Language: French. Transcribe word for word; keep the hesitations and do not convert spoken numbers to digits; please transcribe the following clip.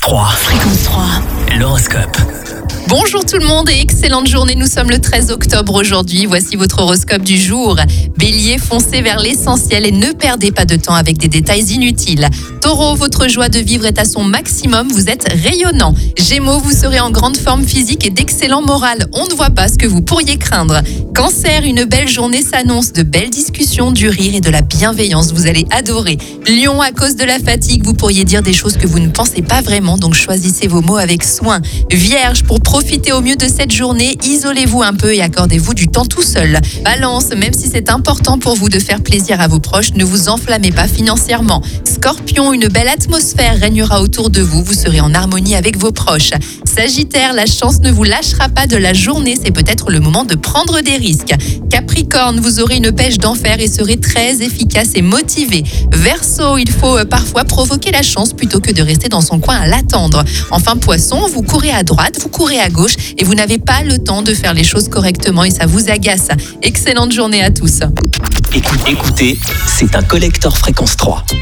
trois. Fréquence trois. L'horoscope. Bonjour tout le monde et excellente journée, nous sommes le treize octobre aujourd'hui, voici votre horoscope du jour. Bélier, foncez vers l'essentiel et ne perdez pas de temps avec des détails inutiles. Taureau, votre joie de vivre est à son maximum, vous êtes rayonnant. Gémeaux, vous serez en grande forme physique et d'excellent moral, on ne voit pas ce que vous pourriez craindre. Cancer, une belle journée s'annonce, de belles discussions, du rire et de la bienveillance, vous allez adorer. Lion, à cause de la fatigue, vous pourriez dire des choses que vous ne pensez pas vraiment, donc choisissez vos mots avec soin. Vierge, pour profitez au mieux de cette journée, isolez-vous un peu et accordez-vous du temps tout seul. Balance, même si c'est important pour vous de faire plaisir à vos proches, ne vous enflammez pas financièrement. Scorpion, une belle atmosphère régnera autour de vous, vous serez en harmonie avec vos proches. Sagittaire, la chance ne vous lâchera pas de la journée, c'est peut-être le moment de prendre des risques. Capricorne, vous aurez une pêche d'enfer et serez très efficace et motivé. Verseau, il faut parfois provoquer la chance plutôt que de rester dans son coin à l'attendre. Enfin Poisson, vous courez à droite, vous courez à gauche et vous n'avez pas le temps de faire les choses correctement et ça vous agace. Excellente journée à tous. Écoutez, écoutez, c'est un collector Fréquence trois.